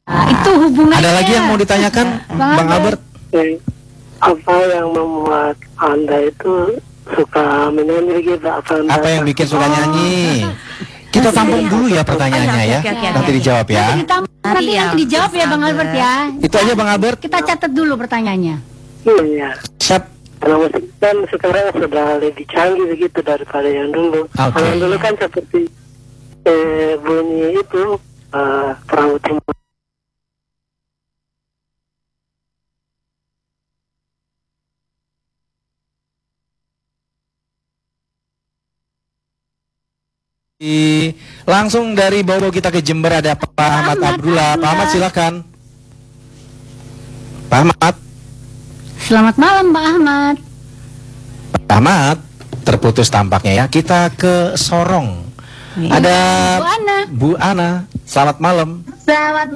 Itu hubungannya. Ada lagi yang mau ditanyakan, Bang Albert? Apa yang membuat Anda itu suka menyanyi gitu? Apa yang bikin suka nyanyi? Kita tampung dulu ya pertanyaannya ya. Nanti dijawab ya. Nanti dijawab ya Bang Albert ya. Itu aja Bang Albert. Kita catat dulu pertanyaannya. Iya. Siap. Kalau musik kan sekarang sudah lebih canggih begitu daripada yang dulu. Kalau yang dulu kan seperti bunyi itu perahu timur. Langsung dari Bobo kita ke Jember ada Pak Ahmad Abdullah. Pak Ahmad silakan. Pak Ahmad. Selamat malam Pak Ahmad. Pak Ahmad terputus tampaknya ya. Kita ke Sorong. Ada Bu Ana. Bu Ana. Selamat malam. Selamat